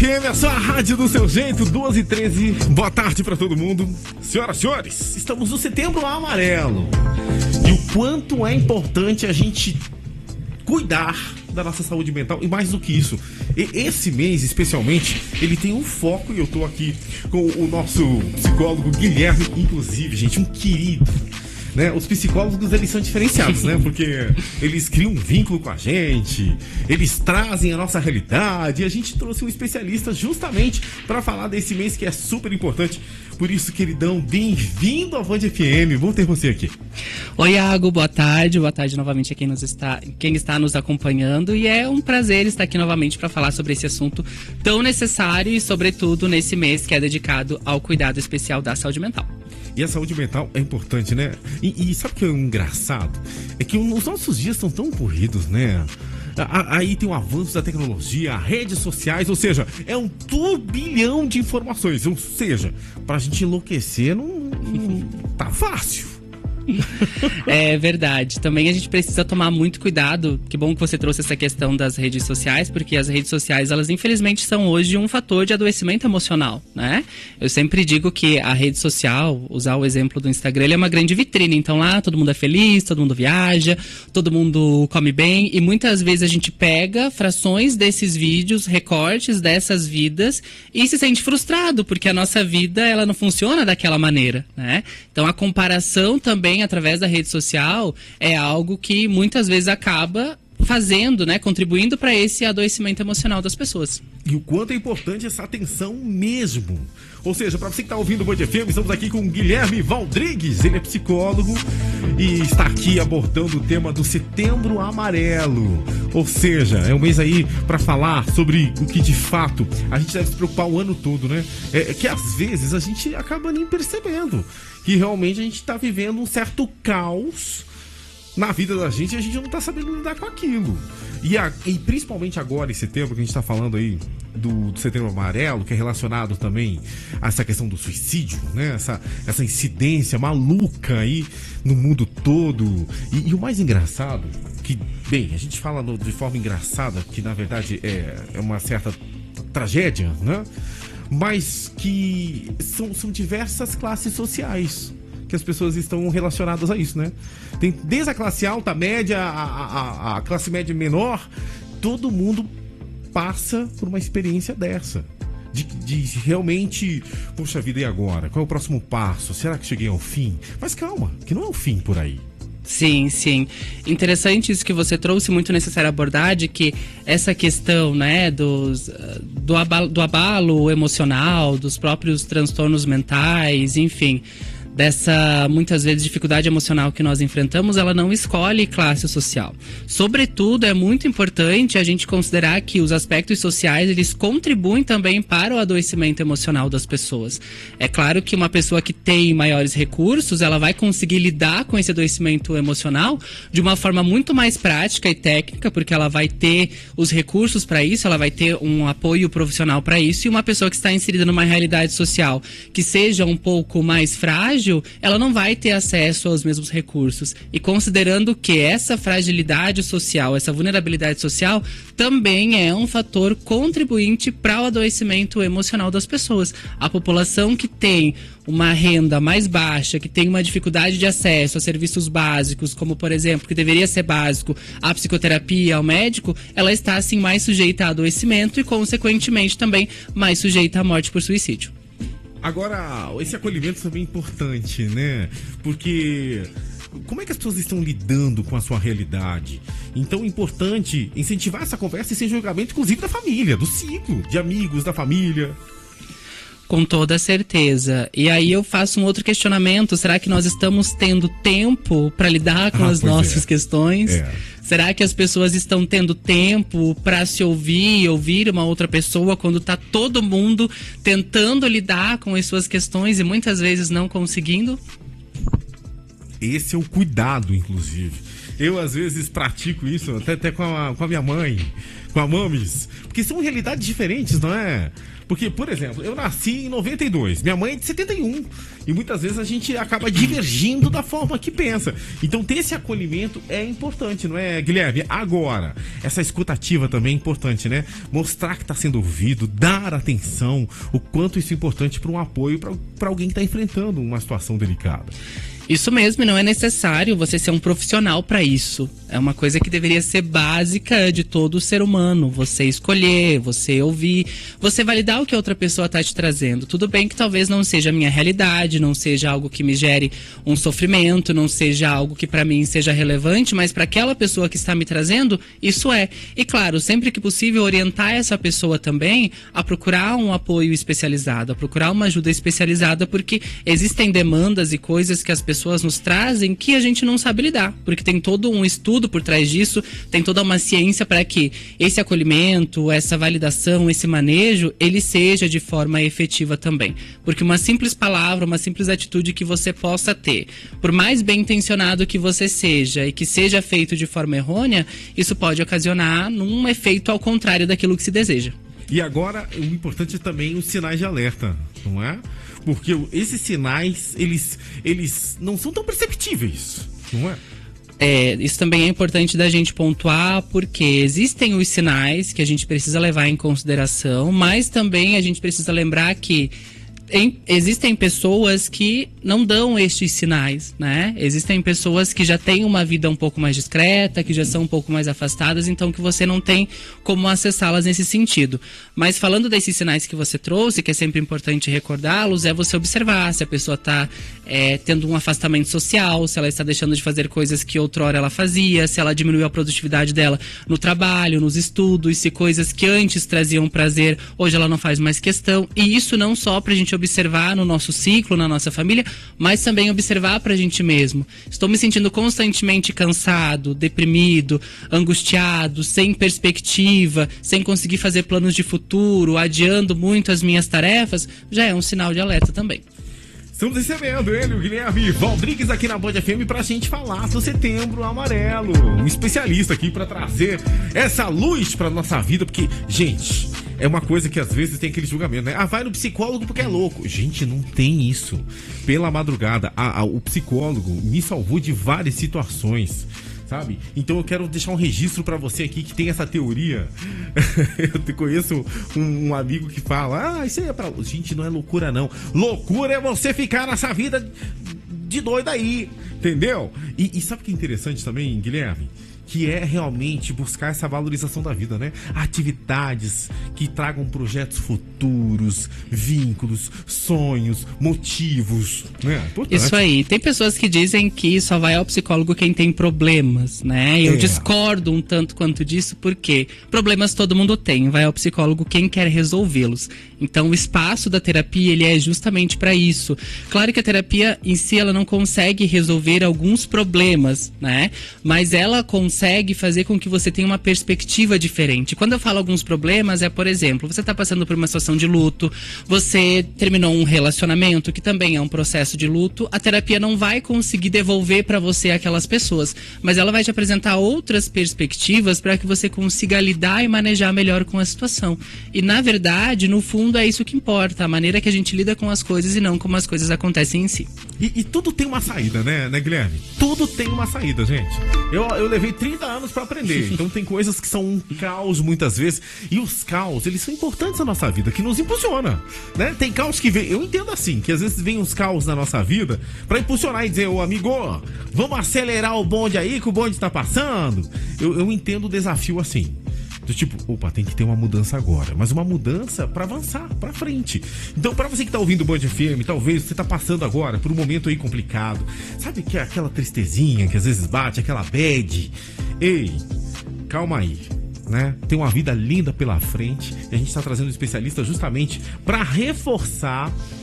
FM, a sua rádio do seu jeito, 2h13. Boa tarde pra todo mundo. Senhoras e senhores, estamos no Setembro Amarelo. E o quanto é importante a gente cuidar da nossa saúde mental. E mais do que isso, esse mês especialmente, ele tem um foco. E eu tô aqui com o nosso psicólogo Guilherme, inclusive, gente, um querido, né? Os psicólogos, eles são diferenciados, né? Porque eles criam um vínculo com a gente, eles trazem a nossa realidade, e a gente trouxe um especialista justamente para falar desse mês que é super importante. Por isso, queridão, bem-vindo à Band FM. Bom ter você aqui. Oi, Iago, boa tarde novamente a quem está nos acompanhando, e é um prazer estar aqui novamente para falar sobre esse assunto tão necessário e, sobretudo, nesse mês que é dedicado ao cuidado especial da saúde mental. E a saúde mental é importante, né? E sabe o que é engraçado? É que os nossos dias estão tão corridos, né? Aí tem o avanço da tecnologia, redes sociais, ou seja, é um turbilhão de informações. Ou seja, pra gente enlouquecer não tá fácil. É verdade. Também a gente precisa tomar muito cuidado. Que bom que você trouxe essa questão das redes sociais, porque as redes sociais, elas infelizmente são hoje um fator de adoecimento emocional, né? Eu sempre digo que a rede social, usar o exemplo do Instagram, ele é uma grande vitrine. Então lá todo mundo é feliz, todo mundo viaja, todo mundo come bem, e muitas vezes a gente pega frações desses vídeos, recortes dessas vidas, e se sente frustrado, porque a nossa vida, ela não funciona daquela maneira, né? Então a comparação também através da rede social é algo que muitas vezes acaba fazendo, né, contribuindo para esse adoecimento emocional das pessoas. E o quanto é importante essa atenção mesmo. Ou seja, para você que está ouvindo o Band FM, estamos aqui com o Guilherme Valdrigues. Ele é psicólogo e está aqui abordando o tema do Setembro Amarelo. Ou seja, é um mês aí para falar sobre o que de fato a gente deve se preocupar o ano todo, né? Que às vezes a gente acaba nem percebendo que realmente a gente está vivendo um certo caos na vida da gente, e a gente não tá sabendo lidar com aquilo. E principalmente agora, em setembro, que a gente tá falando aí do Setembro Amarelo, que é relacionado também a essa questão do suicídio, né? Essa incidência maluca aí no mundo todo. E o mais engraçado, que, bem, a gente fala de forma engraçada, que na verdade é uma certa tragédia, né? Mas que são diversas classes sociais que as pessoas estão relacionadas a isso, né? Tem desde a classe alta, a média, a classe média menor, todo mundo passa por uma experiência dessa. De realmente, poxa vida, e agora? Qual é o próximo passo? Será que cheguei ao fim? Mas calma, que não é o fim por aí. Sim, sim. Interessante isso que você trouxe, muito necessário abordar, de que essa questão, né, do abalo emocional, dos próprios transtornos mentais, enfim, dessa, muitas vezes, dificuldade emocional que nós enfrentamos, ela não escolhe classe social. Sobretudo, é muito importante a gente considerar que os aspectos sociais, eles contribuem também para o adoecimento emocional das pessoas. É claro que uma pessoa que tem maiores recursos, ela vai conseguir lidar com esse adoecimento emocional de uma forma muito mais prática e técnica, porque ela vai ter os recursos para isso, ela vai ter um apoio profissional para isso, e uma pessoa que está inserida numa realidade social que seja um pouco mais frágil, ela não vai ter acesso aos mesmos recursos. E considerando que essa fragilidade social, essa vulnerabilidade social, também é um fator contribuinte para o adoecimento emocional das pessoas. A população que tem uma renda mais baixa, que tem uma dificuldade de acesso a serviços básicos, como, por exemplo, que deveria ser básico, a psicoterapia, ao médico, ela está, assim, mais sujeita a adoecimento e, consequentemente, também mais sujeita à morte por suicídio. Agora, esse acolhimento também é importante, né? Porque como é que as pessoas estão lidando com a sua realidade? Então é importante incentivar essa conversa e sem julgamento, inclusive da família, do ciclo, de amigos, da família. Com toda certeza. E aí eu faço um outro questionamento. Será que nós estamos tendo tempo para lidar com as nossas questões? Será que as pessoas estão tendo tempo para se ouvir uma outra pessoa, quando está todo mundo tentando lidar com as suas questões e muitas vezes não conseguindo? Esse é o cuidado, inclusive. Eu, às vezes, pratico isso, até com a minha mãe, com a Mamis, porque são realidades diferentes, não é? Porque, por exemplo, eu nasci em 92, minha mãe é de 71, e muitas vezes a gente acaba divergindo da forma que pensa. Então, ter esse acolhimento é importante, não é, Guilherme? Agora, essa escutativa também é importante, né? Mostrar que está sendo ouvido, dar atenção, o quanto isso é importante para um apoio para alguém que está enfrentando uma situação delicada. Isso mesmo, e não é necessário você ser um profissional para isso. É uma coisa que deveria ser básica de todo ser humano. Você escolher, você ouvir, você validar o que a outra pessoa está te trazendo. Tudo bem que talvez não seja a minha realidade, não seja algo que me gere um sofrimento, não seja algo que para mim seja relevante, mas para aquela pessoa que está me trazendo, isso é. E claro, sempre que possível, orientar essa pessoa também a procurar um apoio especializado, a procurar uma ajuda especializada, porque existem demandas e coisas que as pessoas nos trazem que a gente não sabe lidar, porque tem todo um estudo por trás disso, tem toda uma ciência para que esse acolhimento, essa validação, esse manejo, ele seja de forma efetiva também. Porque uma simples palavra, uma simples atitude que você possa ter, por mais bem intencionado que você seja e que seja feito de forma errônea, isso pode ocasionar um efeito ao contrário daquilo que se deseja. E agora, o importante é também os sinais de alerta, não é? Porque esses sinais, eles não são tão perceptíveis, não é? Isso também é importante da gente pontuar, porque existem os sinais que a gente precisa levar em consideração, mas também a gente precisa lembrar que existem pessoas que não dão estes sinais, né? Existem pessoas que já têm uma vida um pouco mais discreta, que já são um pouco mais afastadas, então que você não tem como acessá-las nesse sentido. Mas falando desses sinais que você trouxe, que é sempre importante recordá-los, é você observar se a pessoa está tendo um afastamento social, se ela está deixando de fazer coisas que outrora ela fazia, se ela diminuiu a produtividade dela no trabalho, nos estudos, se coisas que antes traziam prazer, hoje ela não faz mais questão. E isso não só pra gente observar no nosso ciclo, na nossa família, mas também observar pra gente mesmo. Estou me sentindo constantemente cansado, deprimido, angustiado, sem perspectiva, sem conseguir fazer planos de futuro, adiando muito as minhas tarefas, já é um sinal de alerta também. Estamos recebendo ele, o Guilherme Valdrigues, aqui na Band FM pra gente falar do Setembro Amarelo. Um especialista aqui pra trazer essa luz pra nossa vida, porque, gente, é uma coisa que às vezes tem aquele julgamento, né? Ah, vai no psicólogo porque é louco. Gente, não tem isso. Pela madrugada, o psicólogo me salvou de várias situações, sabe? Então eu quero deixar um registro pra você aqui que tem essa teoria. Eu conheço um amigo que fala, isso aí é pra... Gente, não é loucura não. Loucura é você ficar nessa vida de doido aí, entendeu? E sabe o que é interessante também, Guilherme? Que é realmente buscar essa valorização da vida, né? Atividades que tragam projetos futuros, vínculos, sonhos, motivos, né? Importante. Isso aí. Tem pessoas que dizem que só vai ao psicólogo quem tem problemas, né? Eu discordo um tanto quanto disso, porque problemas todo mundo tem. Vai ao psicólogo quem quer resolvê-los. Então, o espaço da terapia, ele é justamente para isso. Claro que a terapia em si, ela não consegue resolver alguns problemas, né? Mas ela consegue fazer com que você tenha uma perspectiva diferente. Quando eu falo alguns problemas, por exemplo, você está passando por uma situação de luto, você terminou um relacionamento, que também é um processo de luto, a terapia não vai conseguir devolver para você aquelas pessoas, mas ela vai te apresentar outras perspectivas para que você consiga lidar e manejar melhor com a situação. E, na verdade, no fundo, é isso que importa, a maneira que a gente lida com as coisas e não como as coisas acontecem em si. E tudo tem uma saída, né, Guilherme? Tudo tem uma saída, gente. Eu levei 30 anos pra aprender, então tem coisas que são um caos muitas vezes, e os caos, eles são importantes na nossa vida, que nos impulsiona, né? Tem caos que vem, eu entendo assim, que às vezes vem uns caos na nossa vida pra impulsionar e dizer, ô amigo, vamos acelerar o bonde aí que o bonde tá passando. Eu entendo o desafio assim. Do tipo, opa, tem que ter uma mudança agora. Mas uma mudança pra avançar, pra frente. Então, pra você que tá ouvindo o Band FM, talvez você tá passando agora por um momento aí complicado. Sabe que é aquela tristezinha que às vezes bate, aquela bad? Ei, calma aí, né? Tem uma vida linda pela frente. E a gente tá trazendo um especialista justamente pra reforçar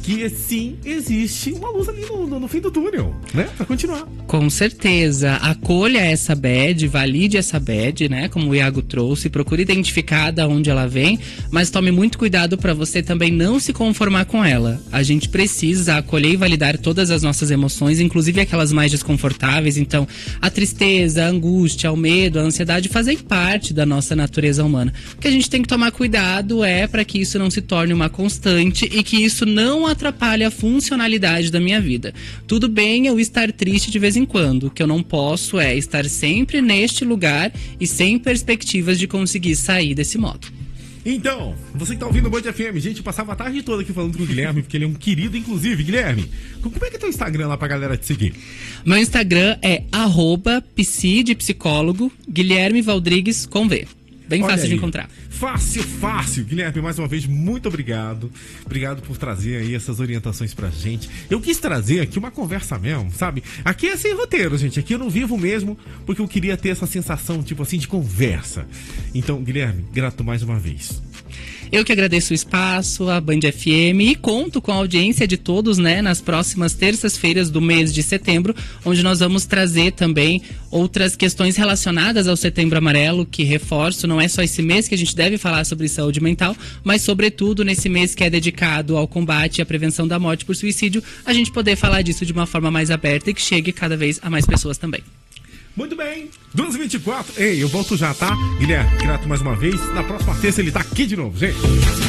que sim, existe uma luz ali no fim do túnel, né? Pra continuar. Com certeza. Acolha essa bad, valide essa bad, né? Como o Iago trouxe, procure identificar de onde ela vem, mas tome muito cuidado para você também não se conformar com ela. A gente precisa acolher e validar todas as nossas emoções, inclusive aquelas mais desconfortáveis. Então, a tristeza, a angústia, o medo, a ansiedade fazem parte da nossa natureza humana. O que a gente tem que tomar cuidado para que isso não se torne uma constante e que isso não atrapalhe a funcionalidade da minha vida. Tudo bem eu estar triste de vez em quando, o que eu não posso é estar sempre neste lugar e sem perspectivas de conseguir sair desse modo. Então, você que tá ouvindo o Band FM, gente, eu passava a tarde toda aqui falando com o Guilherme, porque ele é um querido, inclusive. Guilherme, como é que é teu Instagram lá pra galera te seguir? Meu Instagram é @psi de psicólogo, Guilherme Valdrigues com V. Bem fácil de encontrar. Fácil. Guilherme, mais uma vez, muito obrigado. Obrigado por trazer aí essas orientações pra gente. Eu quis trazer aqui uma conversa mesmo, sabe? Aqui é sem roteiro, gente. Aqui eu não vivo mesmo, porque eu queria ter essa sensação, tipo assim, de conversa. Então, Guilherme, grato mais uma vez. Eu que agradeço o espaço, a Band FM, e conto com a audiência de todos, né, nas próximas terças-feiras do mês de setembro, onde nós vamos trazer também outras questões relacionadas ao Setembro Amarelo, que, reforço, não é só esse mês que a gente deve falar sobre saúde mental, mas sobretudo nesse mês que é dedicado ao combate e à prevenção da morte por suicídio, a gente poder falar disso de uma forma mais aberta e que chegue cada vez a mais pessoas também. Muito bem, 2h24. Ei, eu volto já, tá? Guilherme, grato mais uma vez. Na próxima terça ele tá aqui de novo, gente.